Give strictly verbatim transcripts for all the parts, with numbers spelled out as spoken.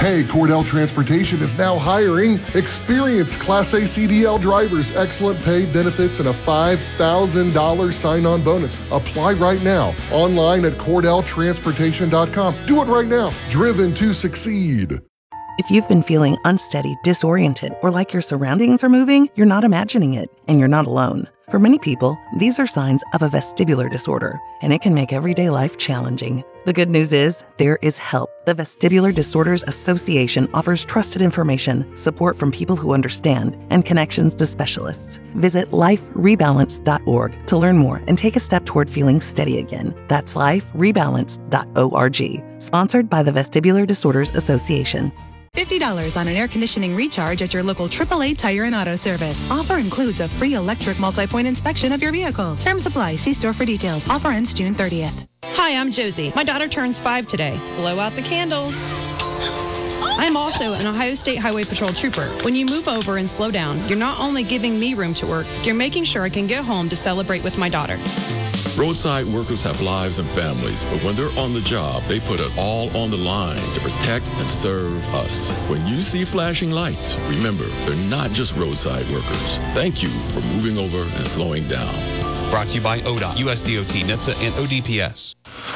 Hey, Cordell Transportation is now hiring experienced Class A C D L drivers, excellent pay, benefits, and a five thousand dollars sign-on bonus. Apply right now, online at cordell transportation dot com. Do it right now. Driven to succeed. If you've been feeling unsteady, disoriented, or like your surroundings are moving, you're not imagining it, and you're not alone. For many people, these are signs of a vestibular disorder, and it can make everyday life challenging. The good news is, there is help. The Vestibular Disorders Association offers trusted information, support from people who understand, and connections to specialists. Visit life rebalance dot org to learn more and take a step toward feeling steady again. That's life rebalance dot org. Sponsored by the Vestibular Disorders Association. fifty dollars on an air conditioning recharge at your local triple A Tire and Auto Service. Offer includes a free electric multi-point inspection of your vehicle. Terms apply. See store for details. Offer ends June thirtieth. Hi, I'm Josie. My daughter turns five today. Blow out the candles. I'm also an Ohio State Highway Patrol trooper. When you move over and slow down, you're not only giving me room to work, you're making sure I can get home to celebrate with my daughter. Roadside workers have lives and families, but when they're on the job, they put it all on the line to protect and serve us. When you see flashing lights, remember, they're not just roadside workers. Thank you for moving over and slowing down. Brought to you by O D O T, U S D O T, N H T S A, and O D P S.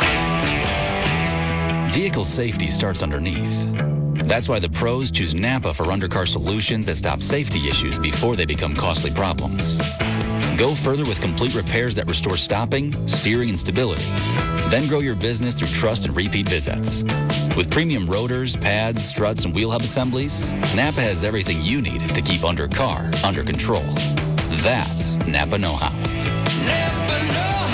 Vehicle safety starts underneath. That's why the pros choose Napa for undercar solutions that stop safety issues before they become costly problems. Go further with complete repairs that restore stopping, steering, and stability. Then grow your business through trust and repeat visits. With premium rotors, pads, struts, and wheel hub assemblies, Napa has everything you need to keep undercar under control. That's Napa know-how. Napa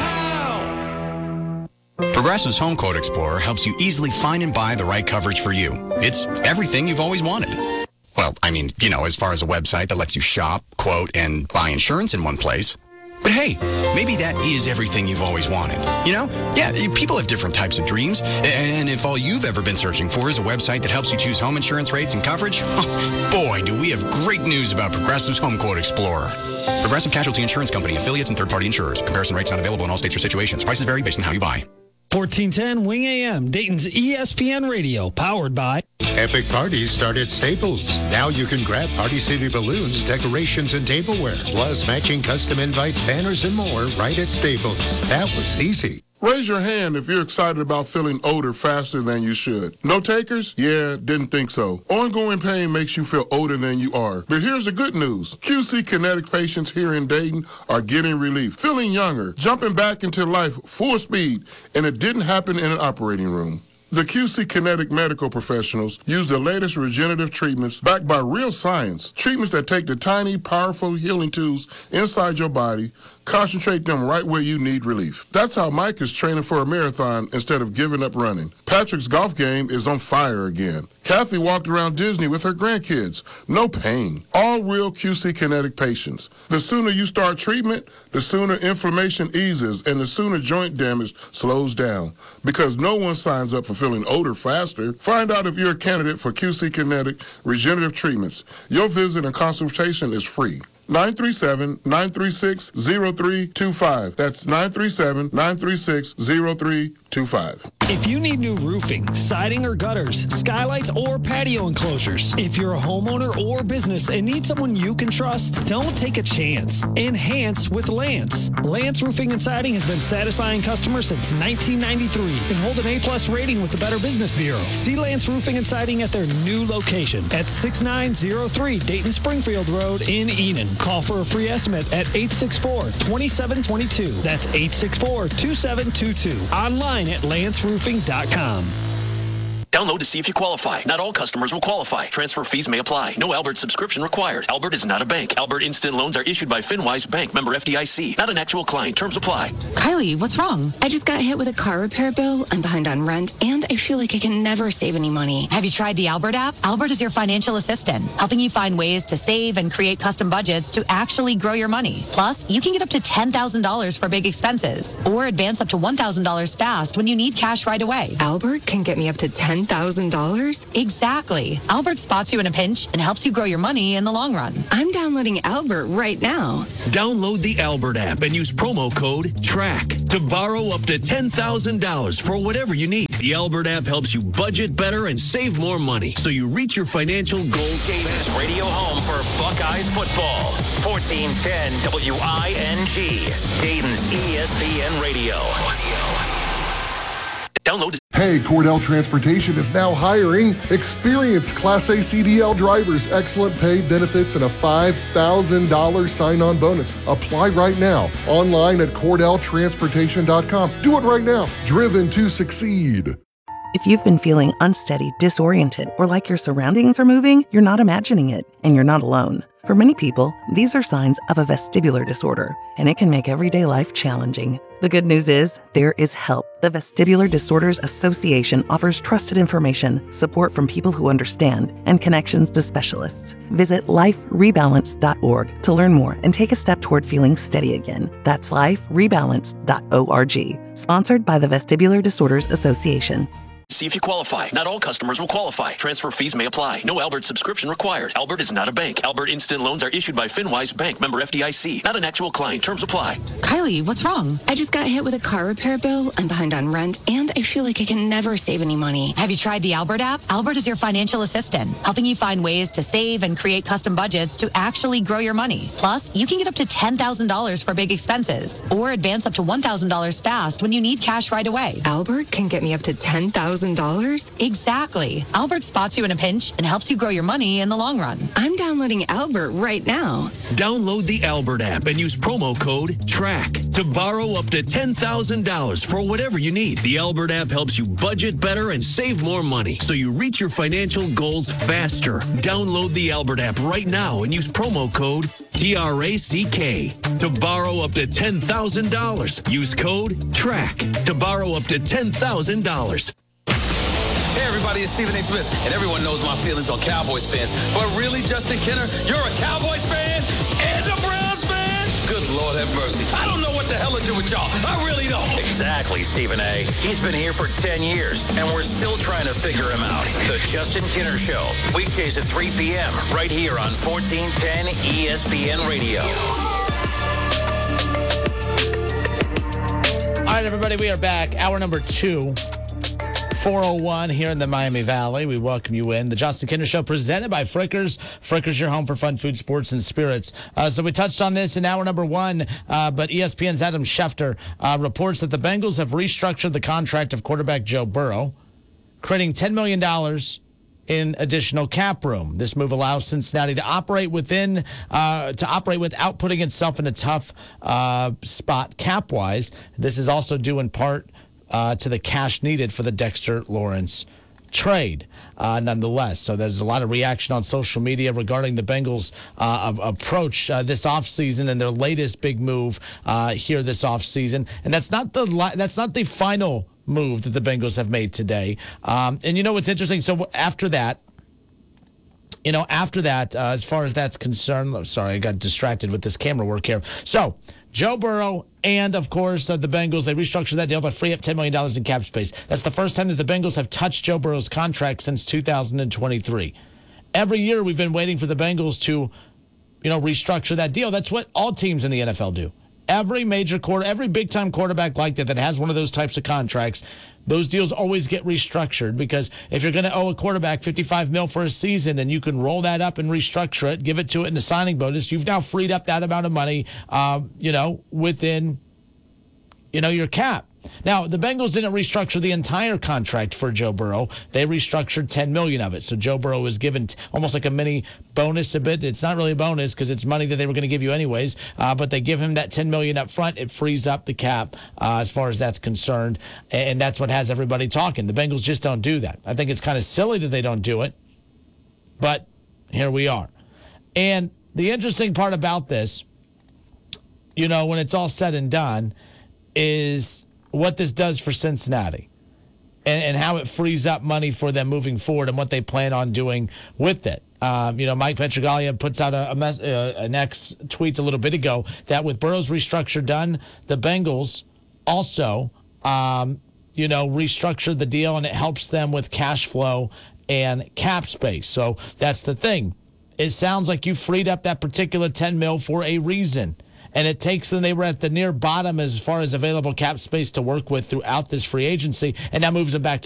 know-how. Progressive's Home Quote Explorer helps you easily find and buy the right coverage for you. It's everything you've always wanted. Well, I mean, you know, as far as a website that lets you shop, quote, and buy insurance in one place. But hey, maybe that is everything you've always wanted. You know? Yeah, people have different types of dreams. And if all you've ever been searching for is a website that helps you choose home insurance rates and coverage, boy, do we have great news about Progressive's Home Quote Explorer. Progressive Casualty Insurance Company, affiliates, and third-party insurers. Comparison rates not available in all states or situations. Prices vary based on how you buy. fourteen ten Wing A M, Dayton's E S P N Radio, powered by... Epic parties start at Staples. Now you can grab Party City balloons, decorations, and tableware, plus matching custom invites, banners, and more right at Staples. That was easy. Raise your hand if you're excited about feeling older faster than you should. No takers? Yeah, didn't think so. Ongoing pain makes you feel older than you are. But here's the good news. Q C Kinetic patients here in Dayton are getting relief, feeling younger, jumping back into life full speed, and it didn't happen in an operating room. The Q C Kinetic medical professionals use the latest regenerative treatments backed by real science, treatments that take the tiny, powerful healing tools inside your body, concentrate them right where you need relief. That's how Mike is training for a marathon instead of giving up running. Patrick's golf game is on fire again. Kathy walked around Disney with her grandkids. No pain. All real Q C Kinetic patients. The sooner you start treatment, the sooner inflammation eases and the sooner joint damage slows down. Because no one signs up for feeling older faster. Find out if you're a candidate for Q C Kinetic regenerative treatments. Your visit and consultation is free. nine three seven, nine three six, zero three two five. That's nine three seven, nine three six, zero three two five. If you need new roofing, siding or gutters, skylights or patio enclosures, if you're a homeowner or business and need someone you can trust, don't take a chance. Enhance with Lance. Lance Roofing and Siding has been satisfying customers since nineteen ninety-three and hold an A-plus rating with the Better Business Bureau. See Lance Roofing and Siding at their new location at six nine zero three Dayton Springfield Road in Enon. Call for a free estimate at eight six four, two seven two two. That's eight six four, two seven two two. Online at lance roofing dot com. Download to see if you qualify. Not all customers will qualify. Transfer fees may apply. No Albert subscription required. Albert is not a bank. Albert Instant Loans are issued by FinWise Bank, member F D I C. Not an actual client. Terms apply. Kylie, what's wrong? I just got hit with a car repair bill. I'm behind on rent, and I feel like I can never save any money. Have you tried the Albert app? Albert is your financial assistant, helping you find ways to save and create custom budgets to actually grow your money. Plus, you can get up to ten thousand dollars for big expenses, or advance up to one thousand dollars fast when you need cash right away. Albert can get me up to ten thousand dollars? Exactly. Albert spots you in a pinch and helps you grow your money in the long run. I'm downloading Albert right now. Download the Albert app and use promo code TRACK to borrow up to ten thousand dollars for whatever you need. The Albert app helps you budget better and save more money so you reach your financial goals. Dayton's radio home for Buckeyes football. fourteen ten W I N G. Dayton's E S P N Radio. Download it. Hey, Cordell Transportation is now hiring experienced Class A C D L drivers, excellent pay, benefits, and a five thousand dollars sign-on bonus. Apply right now, online at cordell transportation dot com. Do it right now. Driven to succeed. If you've been feeling unsteady, disoriented, or like your surroundings are moving, you're not imagining it, and you're not alone. For many people, these are signs of a vestibular disorder, and it can make everyday life challenging. The good news is, there is help. The Vestibular Disorders Association offers trusted information, support from people who understand, and connections to specialists. Visit life rebalance dot org to learn more and take a step toward feeling steady again. That's life rebalance dot org. Sponsored by the Vestibular Disorders Association. See if you qualify. Not all customers will qualify. Transfer fees may apply. No Albert subscription required. Albert is not a bank. Albert Instant Loans are issued by FinWise Bank, member F D I C. Not an actual client. Terms apply. Kylie, what's wrong? I just got hit with a car repair bill. I'm behind on rent, and I feel like I can never save any money. Have you tried the Albert app? Albert is your financial assistant, helping you find ways to save and create custom budgets to actually grow your money. Plus, you can get up to ten thousand dollars for big expenses, or advance up to one thousand dollars fast when you need cash right away. Albert can get me up to ten thousand dollars? Exactly. Albert spots you in a pinch and helps you grow your money in the long run. I'm downloading Albert right now. Download the Albert app and use promo code TRACK to borrow up to ten thousand dollars for whatever you need. The Albert app helps you budget better and save more money so you reach your financial goals faster. Download the Albert app right now and use promo code T R A C K to borrow up to ten thousand dollars. Use code TRACK to borrow up to ten thousand dollars. Hey everybody, it's Stephen A. Smith, and everyone knows my feelings on Cowboys fans. But really, Justin Kenner, you're a Cowboys fan and a Browns fan? Good Lord have mercy. I don't know what the hell to do with y'all. I really don't. Exactly, Stephen A. He's been here for ten years, and we're still trying to figure him out. The Justin Kenner Show, weekdays at three p.m., right here on fourteen ten E S P N Radio. All right, everybody, we are back. Hour number two. four oh one here in the Miami Valley. We welcome you in. The Justin Kenner Show presented by Frickers. Frickers, your home for fun, food, sports, and spirits. Uh, so we touched on this in hour number one, uh, but E S P N's Adam Schefter uh, reports that the Bengals have restructured the contract of quarterback Joe Burrow, creating ten million dollars in additional cap room. This move allows Cincinnati to operate within, uh, to operate without putting itself in a tough uh, spot cap-wise. This is also due in part Uh, to the cash needed for the Dexter Lawrence trade, uh, nonetheless. So there's a lot of reaction on social media regarding the Bengals' uh, approach uh, this offseason and their latest big move uh, here this offseason. And that's not the that's not the final move that the Bengals have made today. Um, and you know what's interesting? So after that, you know, after that, uh, as far as that's concerned, I'm sorry, I got distracted with this camera work here. So Joe Burrow and, of course, uh, the Bengals, they restructured that deal to free up ten million dollars in cap space. That's the first time that the Bengals have touched Joe Burrow's contract since two thousand twenty-three. Every year we've been waiting for the Bengals to, you know, restructure that deal. That's what all teams in the N F L do. Every major quarter, every big-time quarterback like that that has one of those types of contracts, those deals always get restructured because if you're going to owe a quarterback fifty-five mil for a season and you can roll that up and restructure it, give it to it in a signing bonus, you've now freed up that amount of money, um, you know, within, you know, your cap. Now, the Bengals didn't restructure the entire contract for Joe Burrow. They restructured ten million dollars of it. So Joe Burrow was given t- almost like a mini bonus a bit. It's not really a bonus because it's money that they were going to give you anyways, uh, but they give him that ten million dollars up front. It frees up the cap uh, as far as that's concerned, and that's what has everybody talking. The Bengals just don't do that. I think it's kind of silly that they don't do it, but here we are. And the interesting part about this, you know, when it's all said and done, is what this does for Cincinnati and, and how it frees up money for them moving forward and what they plan on doing with it. Um, you know, Mike Petraglia puts out a, a mess, uh, an X tweet a little bit ago that with Burrow's restructure done, the Bengals also, um, you know, restructured the deal, and it helps them with cash flow and cap space. So that's the thing. It sounds like you freed up that particular ten mil for a reason. And it takes them, they were at the near bottom as far as available cap space to work with throughout this free agency, and now moves them back